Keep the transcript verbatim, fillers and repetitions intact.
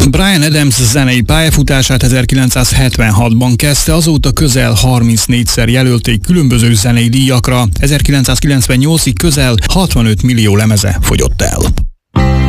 Bryan Adams zenei pályafutását ezerkilencszázhetvenhatban kezdte, azóta közel harmincnégyszer jelölték különböző zenei díjakra, ezerkilencszázkilencvennyolcig közel hatvanöt millió lemeze fogyott el.